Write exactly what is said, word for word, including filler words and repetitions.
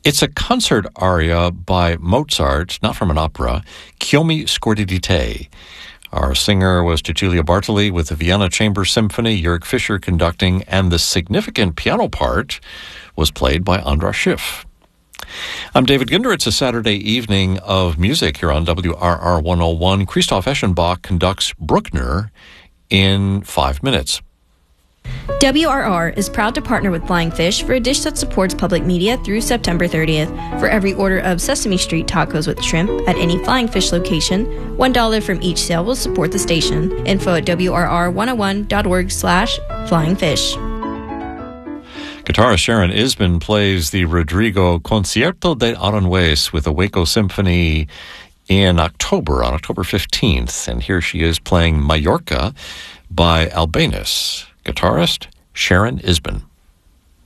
It's a concert aria by Mozart, not from an opera, Chiommi Scordidite. Our singer was Cecilia Bartoli with the Vienna Chamber Symphony, Jörg Fischer conducting, and the significant piano part was played by Andras Schiff. I'm David Ginder. It's a Saturday evening of music here on W R R one oh one. Christoph Eschenbach conducts Bruckner in five minutes. W R R is proud to partner with Flying Fish for a dish that supports public media through September thirtieth. For every order of Sesame Street tacos with shrimp at any Flying Fish location, one dollar from each sale will support the station. Info at W R R one oh one dot org slash flying fish. Guitarist Sharon Isbin plays the Rodrigo Concierto de Aranjuez with the Waco Symphony in October, on October fifteenth. And here she is playing Mallorca by Albéniz. Guitarist Sharon Isbin.